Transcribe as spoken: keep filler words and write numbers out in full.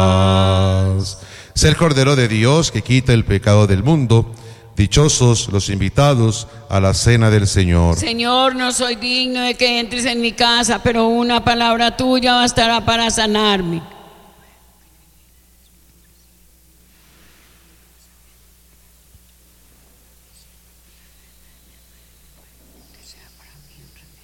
Ser Cordero de Dios que quita el pecado del mundo. Dichosos los invitados a la cena del Señor. Señor, no soy digno de que entres en mi casa, pero una palabra tuya bastará para sanarme.